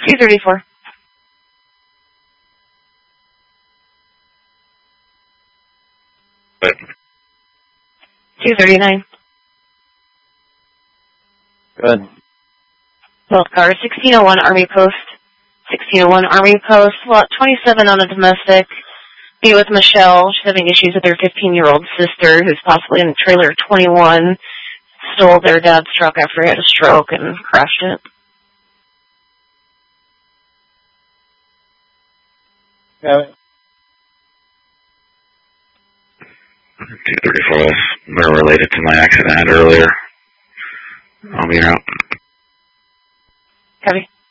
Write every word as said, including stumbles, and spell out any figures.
two thirty-four. Good. two thirty-nine. Good. Both cars, sixteen oh one Army Post. sixteen oh one Army Post, lot twenty-seven on a domestic. Be with Michelle. She's having issues with her fifteen-year-old sister, who's possibly in trailer twenty-one. Stole their dad's truck after he had a stroke and crashed it. Yeah. two thirty-four, they're related to my accident earlier. I'll be out. Copy.